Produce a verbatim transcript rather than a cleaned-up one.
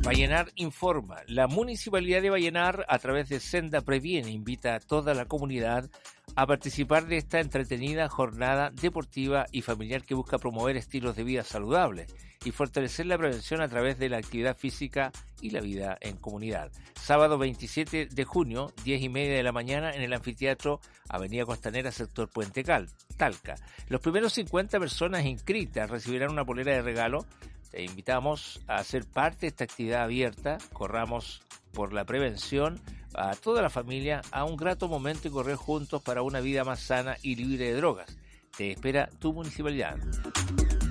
Vallenar informa. La Municipalidad de Vallenar, a través de Senda Previene, invita a toda la comunidad a participar de esta entretenida jornada deportiva y familiar que busca promover estilos de vida saludables y fortalecer la prevención a través de la actividad física y la vida en comunidad. Sábado veintisiete de junio, diez y media de la mañana, en el anfiteatro Avenida Costanera, sector Puente Cal, Talca. Los primeros cincuenta personas inscritas recibirán una polera de regalo. Te invitamos a ser parte de esta actividad abierta. Corramos por la prevención a toda la familia a un grato momento y correr juntos para una vida más sana y libre de drogas. Te espera tu municipalidad.